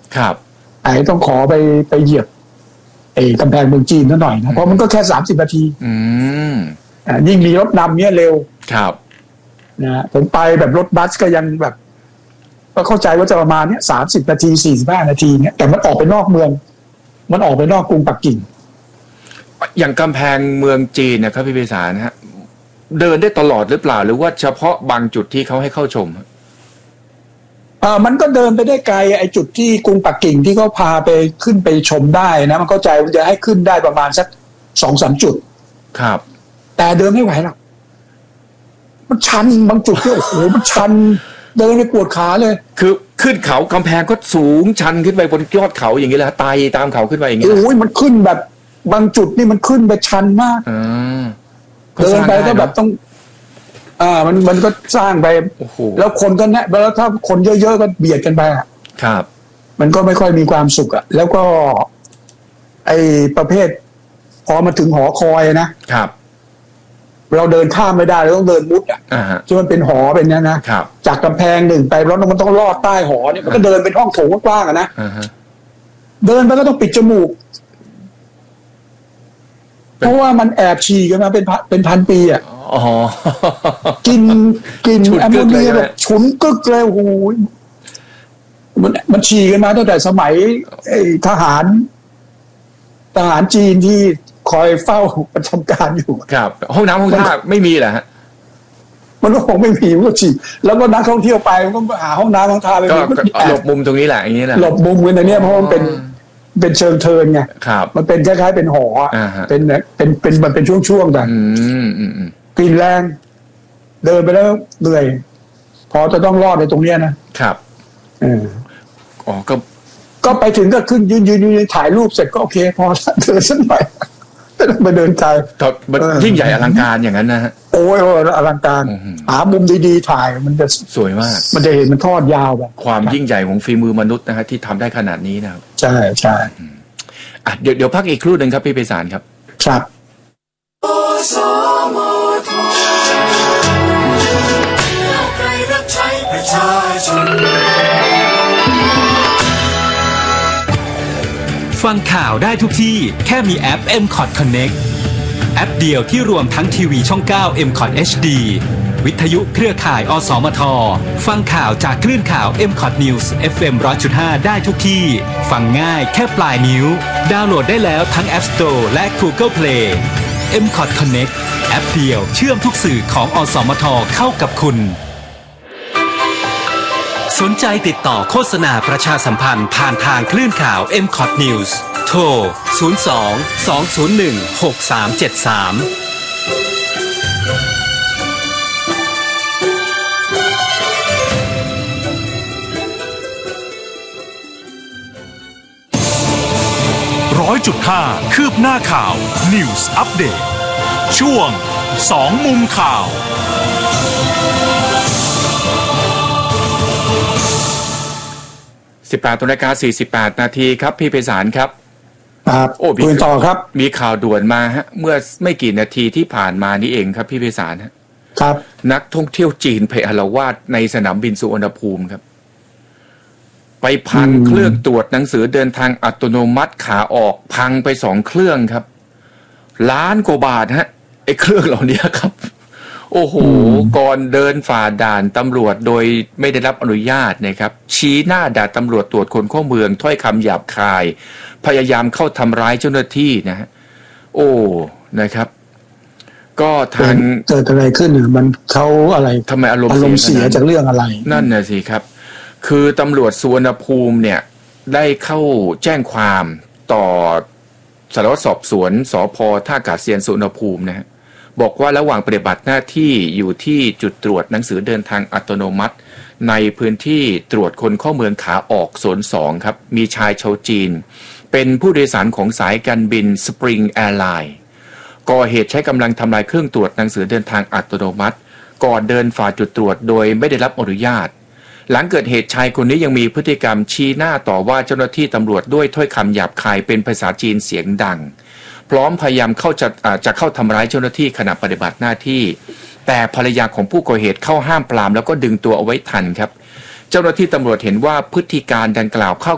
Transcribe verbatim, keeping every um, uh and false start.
ครับไอ้ต้องขอไปไปเหยียบไอ้กำแพงเมืองจีนนิดหน่อยนะเพราะมันก็แค่สามสิบนาทีอืมอ่ายิ่งมีรถนำเนี่ยเร็วครับนะผมไปแบบรถบัสก็ยังแบบก็เข้าใจว่าจะประมาณเนี้ยสามสิบนาทีสี่สิบห้านาทีเนี่ยแต่มันออกไปนอกเมืองมันออกไปนอกกรุงปักกิ่งอย่างกำแพงเมืองจีนนะครับพี่พิสารนะฮะเดินได้ตลอดหรือเปล่าหรือว่าเฉพาะบางจุดที่เขาให้เข้าชมอ่ามันก็เดินไปได้ไกลไอ้จุดที่กรุงปักกิ่งที่เขาพาไปขึ้นไปชมได้นะมันเข้าใจว่าจะให้ขึ้นได้ประมาณสักสองสามจุดครับแต่เดินไม่ไหวหรอกมันชันบางจุดที่โอ้โหมันชันเดินไปปวดขาเลยคือขึ้นเขากำแพงก็สูงชันขึ้นไปบนยอดเขาอย่างนี้แหละไต่ตามเขาขึ้นไปอย่างนี้โอ้ยมันขึ้นแบบบางจุดนี่มันขึ้นไปชันมากเดินไปก็แบบต้องอ่ามันมันก็สร้างไปแล้วคนก็แนะแล้วถ้าคนเยอะๆก็เบียดกันไปอ่ะครับมันก็ไม่ค่อยมีความสุขอ่ะแล้วก็ไอประเภทพอมาถึงหอคอยนะครับเราเดินข้ามไม่ได้เราต้องเดินมุดอ่ะจนมันเป็นหอเป็นนี้นะจากกำแพงหนึ่งไปแล้วมันต้องลอดใต้หอเนี่ยมันก็เดินเป็นห้องโถงกว้างๆอ่ะนะเดินไปก็ต้องปิดจมูกเพราะว่ามันแอบฉี่กันมาเป็นเป็นพันปีอ่ะกินกินแอมโมเนียแบบฉุนกึกเลยโอ้โหมันมันฉี่กันมาตั้งแต่สมัยไอ้ทหารทหารจีนที่คอยเฝ้าประจำการอยู่ครับห้องน้ำห้องท่าไม่มีเหรอฮะมันก็คงไม่มีมันก็ฉี่แล้วก็นักท่องเที่ยวไปมันก็หาห้องน้ำห้องท่าไปก็หลบมุมตรงนี้แหละอย่างนี้แหละหลบมุมกันในนี้เพราะมันเป็นเป็นเชิงเทินไงมันเป็นคล้ายๆเป็นหอเป็นเป็นเป็นมันเป็นช่วงๆกันกลิ่นแรงเดินไปแล้วเหนื่อยพอจะต้องรอดในตรงเนี้ยนะครับอ๋อก็ก็ไปถึงก็ขึ้นยืนยืนยืนถ่ายรูปเสร็จก็โอเคพอเดินสักหน่อยไม่ต้องไปเดินไกลมันยิ่งใหญ่อลังการอย่างนั้นนะฮะโอ้ยอลังการหามุมดีๆถ่ายมันจะสวยมากมันจะเห็นมันทอดยาวแบบความยิ่งใหญ่ของฝีมือมนุษย์นะฮะที่ทำได้ขนาดนี้นะครับใช่ใช่อ่ะเดี๋ยวเดี๋ยวพักอีกครู่หนึ่งครับพี่ไพศาลครับครับฟังข่าวได้ทุกที่แค่มีแอป เอ็ม คอท Connect แอปเดียวที่รวมทั้งทีวีช่องเก้า เอ็ม คอท เอช ดี วิทยุเครือข่าย อสมท ฟังข่าวจากคลื่นข่าว เอ็ม คอท News เอฟ เอ็ม หนึ่งร้อยจุดห้า ได้ทุกที่ฟังง่ายแค่ปลายนิ้วดาวน์โหลดได้แล้วทั้ง App Store และ Google Play เอ็ม คอท Connect แอปเดียวเชื่อมทุกสื่อของอสมทเข้ากับคุณสนใจติดต่อโฆษณาประชาสัมพันธ์ผ่านทางคลื่นข่าว เอ็ม คอท News โทร ศูนย์ สอง สอง ศูนย์ หนึ่ง หก สาม เจ็ด สามร้อยจุดห้า คืบหน้าข่าว News Update ช่วงสองมุมข่าวสิบแปดนาฬิกาสี่สิบแปดนาทีครับพี่ไพศาลครับครับโอ้คุยต่อครับมีข่าวด่วนมาฮะเมื่อไม่กี่นาทีที่ผ่านมานี้เองครับพี่ไพศาลครับนักท่องเที่ยวจีนไปอาละวาดในสนามบินสุวรรณภูมิครับไปพังเครื่องตรวจหนังสือเดินทางอัตโนมัติขาออกพังไปสองเครื่องครับล้านกว่าบาทฮะไอ้เครื่องเหล่านี้ครับโอ้โหก่อนเดินฝ่าด่านตำรวจโดยไม่ได้รับอนุญาตนะครับชี้หน้าด่าตำรวจตรวจคนเข้าเมืองถ้อยคำหยาบคายพยายามเข้าทำร้ายเจ้าหน้าที่นะฮะโอ้นะครับก็ทางเกิดอะไรขึ้นเนี่ยมันเขาอะไรทำไมอารมณ์เสียจากเรื่องอะไรนั่นน่ะสิครับคือตำรวจสุวรรณภูมิเนี่ยได้เข้าแจ้งความต่อสารวัตรสอบสวนสภ.ท่าอากาศยานสุวรรณภูมินะฮะบอกว่าระหว่างปฏิบัติหน้าที่อยู่ที่จุดตรวจหนังสือเดินทางอัตโนมัติในพื้นที่ตรวจคนเข้าเมืองขาออกโซนสองครับมีชายชาวจีนเป็นผู้โดยสารของสายการบิน Spring Airline ก่อเหตุใช้กำลังทำลายเครื่องตรวจหนังสือเดินทางอัตโนมัติก่อนเดินฝ่าจุดตรวจโดยไม่ได้รับอนุญาตหลังเกิดเหตุชายคนนี้ยังมีพฤติกรรมชี้หน้าต่อว่าเจ้าหน้าที่ตำรวจด้วยถ้อยคำหยาบคายเป็นภาษาจีนเสียงดังพร้อมพยายามเข้าจะจะเข้าทำร้ายเจ้าหน้าที่ขณะปฏิบัติหน้าที่แต่ภรรยาของผู้ก่อเหตุเข้าห้ามปรามแล้วก็ดึงตัวเอาไว้ทันครับเจ้าหน้าที่ตำรวจเห็นว่าพฤติการดังกล่าวเข้า